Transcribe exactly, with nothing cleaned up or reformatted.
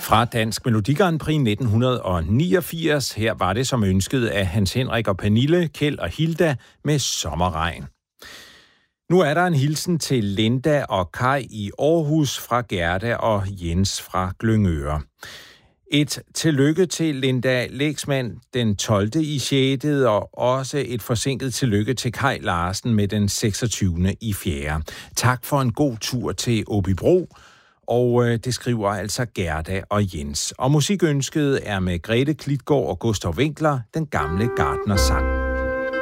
Fra Dansk Melodi Grand Prix nitten niogfirs. Her var det som ønsket af Hans Henrik og Pernille, Kjeld og Hilda med Sommerregn. Nu er der en hilsen til Linda og Kai i Aarhus fra Gerda og Jens fra Glyngøre. Et tillykke til Linda Leksmann den tolvte i sjette og også et forsinket tillykke til Kai Larsen med den seksogtyvende i fjerde. Tak for en god tur til Åbybro. Og øh, det skriver altså Gerda og Jens. Og musikønsket er med Grete Klitgaard og Gustav Winkler, Den gamle gartnersang.